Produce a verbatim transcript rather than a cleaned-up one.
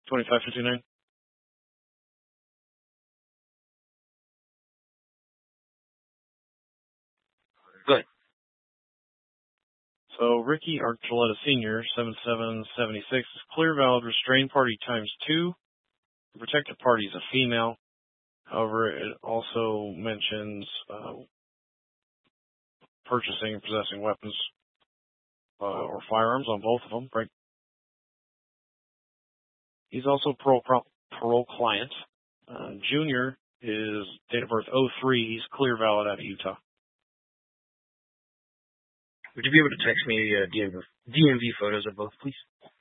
twenty-five fifty-nine. Good. So Ricky Archuleta Senior, seventy-seven seventy-six, is clear valid restrained party times two. The protected party is a female. However, it also mentions uh, purchasing and possessing weapons uh, or firearms on both of them, right? He's also a parole, parole client. Uh, Junior is date of birth oh three. He's clear valid out of Utah. Would you be able to text me uh, D M V photos of both, please?